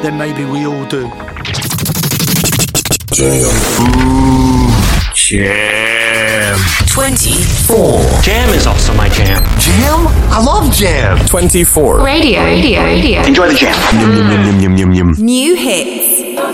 then maybe we all do. Jam. Jam. 24. Jam is also my jam. Jam? I love jam. 24. Radio. Enjoy the jam. New hits.